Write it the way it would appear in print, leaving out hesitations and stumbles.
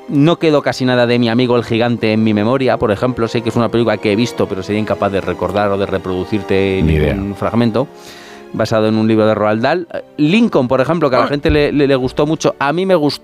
No quedó casi nada de Mi amigo el gigante en mi memoria, por ejemplo. Sé que es una película que he visto, pero sería incapaz de recordar o de reproducirte ningún fragmento. Basado en un libro de Roald Dahl. Lincoln, por ejemplo, que a la gente le gustó mucho. A mí me gustó